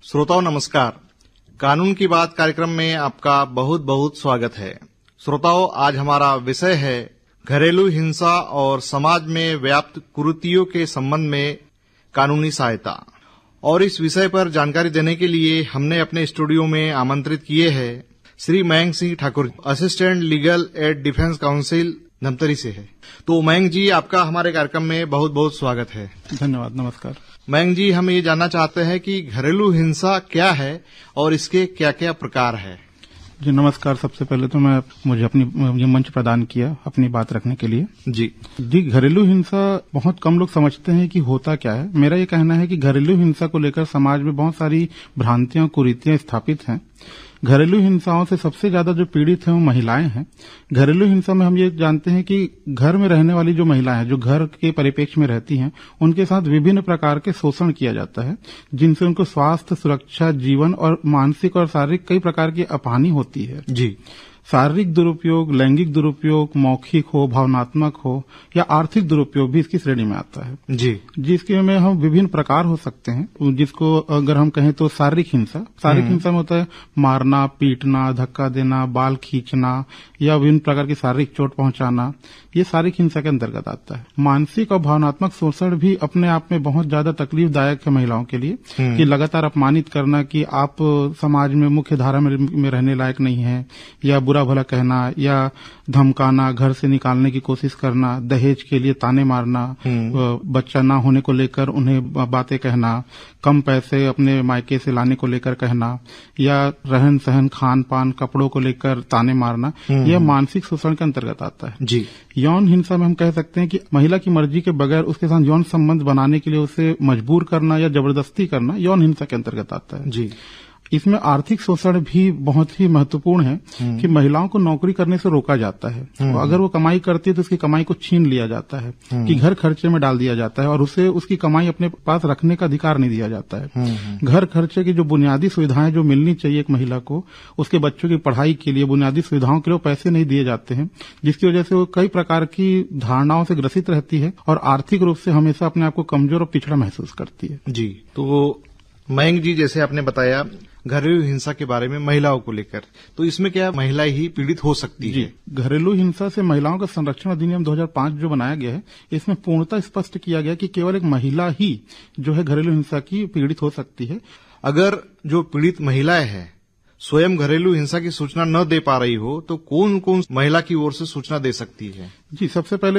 श्रोताओं नमस्कार। कानून की बात कार्यक्रम में आपका बहुत बहुत स्वागत है। श्रोताओं, आज हमारा विषय है घरेलू हिंसा और समाज में व्याप्त कुरीतियों के संबंध में कानूनी सहायता। और इस विषय पर जानकारी देने के लिए हमने अपने स्टूडियो में आमंत्रित किए हैं Shri Mayank Singh Thakur, assistant legal aid defence council Dhamtari से है। तो मयंक जी, आपका हमारे कार्यक्रम में बहुत बहुत स्वागत है। धन्यवाद, नमस्कार। मयंक जी, हम ये जानना चाहते हैं कि घरेलू हिंसा क्या है और इसके क्या क्या प्रकार है। जी नमस्कार। सबसे पहले तो मुझे ये मंच प्रदान किया अपनी बात रखने के लिए। जी, घरेलू हिंसा बहुत कम लोग समझते हैं कि होता क्या है। मेरा ये कहना है कि घरेलू हिंसा को लेकर समाज में बहुत सारी भ्रांतियां, कुरीतियां स्थापित हैं। घरेलू हिंसाओं से सबसे ज्यादा जो पीड़ित हैं वो महिलाएं हैं। घरेलू हिंसा में हम ये जानते हैं कि घर में रहने वाली जो महिलाएं हैं, जो घर के परिप्रेक्ष्य में रहती हैं, उनके साथ विभिन्न प्रकार के शोषण किया जाता है, जिनसे उनको स्वास्थ्य, सुरक्षा, जीवन और मानसिक और शारीरिक कई प्रकार की हानि होती है। जी, शारीरिक दुरुपयोग, लैंगिक दुरुपयोग, मौखिक हो, भावनात्मक हो या आर्थिक दुरुपयोग भी इसकी श्रेणी में आता है। जी, जिसके में हम विभिन्न प्रकार हो सकते हैं। जिसको अगर हम कहें तो शारीरिक हिंसा में होता है मारना, पीटना, धक्का देना, बाल खींचना या विभिन्न प्रकार की शारीरिक चोट पहुंचाना, ये शारीरिक हिंसा के अंतर्गत आता है। मानसिक और भावनात्मक शोषण भी अपने आप में बहुत ज्यादा तकलीफदायक है महिलाओं के लिए, कि लगातार अपमानित करना कि आप समाज में मुख्य धारा में रहने लायक नहीं है, या बुरा भला कहना या धमकाना, घर से निकालने की कोशिश करना, दहेज के लिए ताने मारना, बच्चा ना होने को लेकर उन्हें बातें कहना, कम पैसे अपने मायके से लाने को लेकर कहना, या रहन सहन, खान पान, कपड़ों को लेकर ताने मारना, यह मानसिक शोषण के अंतर्गत आता है। जी, यौन हिंसा में हम कह सकते हैं कि महिला की मर्जी के बगैर उसके साथ यौन संबंध बनाने के लिए उसे मजबूर करना या जबरदस्ती करना यौन हिंसा के अंतर्गत आता है। जी, इसमें आर्थिक शोषण भी बहुत ही महत्वपूर्ण है कि महिलाओं को नौकरी करने से रोका जाता है। अगर वो कमाई करती है तो उसकी कमाई को छीन लिया जाता है, कि घर खर्चे में डाल दिया जाता है और उसे उसकी कमाई अपने पास रखने का अधिकार नहीं दिया जाता है। घर खर्चे की जो बुनियादी सुविधाएं जो मिलनी चाहिए एक महिला को, उसके बच्चों की पढ़ाई के लिए, बुनियादी सुविधाओं के लिए पैसे नहीं दिए जाते हैं, जिसकी वजह से वो कई प्रकार की धारणाओं से ग्रसित रहती है और आर्थिक रूप से हमेशा अपने आप को कमजोर और पिछड़ा महसूस करती है। जी, तो मयंक जी, जैसे आपने बताया घरेलू हिंसा के बारे में महिलाओं को लेकर, तो इसमें क्या महिला ही पीड़ित हो सकती है? घरेलू हिंसा से महिलाओं का संरक्षण अधिनियम 2005 जो बनाया गया है, इसमें पूर्णतः स्पष्ट किया गया कि केवल एक महिला ही जो है घरेलू हिंसा की पीड़ित हो सकती है। अगर जो पीड़ित महिलाएं हैं स्वयं घरेलू हिंसा की सूचना न दे पा रही हो तो कौन कौन महिला की ओर से सूचना दे सकती है? जी, सबसे पहले